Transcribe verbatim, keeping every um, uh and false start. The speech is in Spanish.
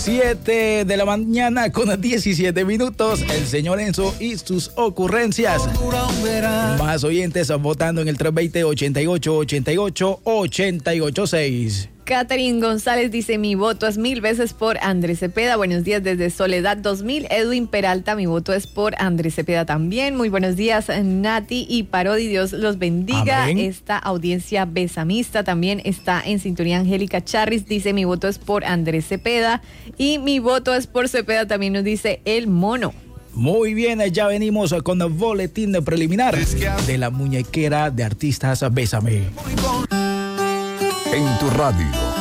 siete de la mañana con diecisiete minutos. El señor Enzo y sus ocurrencias. Más oyentes votando en el tres dos cero, ochenta y ocho, ochenta y ocho, ochenta y ocho seis. Catherine González dice: mi voto es mil veces por Andrés Cepeda. Buenos días desde Soledad dos mil. Edwin Peralta: mi voto es por Andrés Cepeda también. Muy buenos días, Nati y Parodi. Dios los bendiga. Amén. Esta audiencia besamista también está en sintonía. Angélica Charris dice: mi voto es por Andrés Cepeda. Y mi voto es por Cepeda, también nos dice el mono. Muy bien, ya venimos con el boletín preliminar de la muñequera de artistas Bésame. En tu radio.